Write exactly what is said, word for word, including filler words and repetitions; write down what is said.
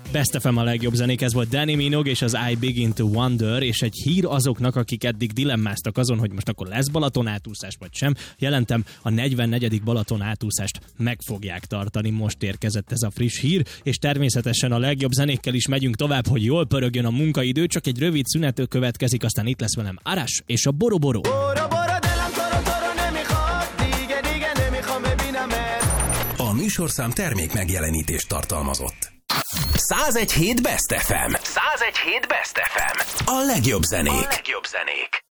Best ef em a legjobb zenék, ez volt Danny Minogue és az I Begin to Wonder, és egy hír azoknak, akik eddig dilemmáztak azon, hogy most akkor lesz Balaton átúszás vagy sem. Jelentem, a negyvennegyedik Balaton átúszást meg fogják tartani, most érkezett ez a friss hír, és természetesen a legjobb zenékkel is megyünk tovább, hogy jól pörögjön a munkaidő, csak egy rövid szünet következik, aztán itt lesz velem Arash és a Boroboro. A műsorszám termék megjelenítést tartalmazott. százegy hét Best ef em. százegy hét Best ef em. A legjobb zenék. A legjobb zenék.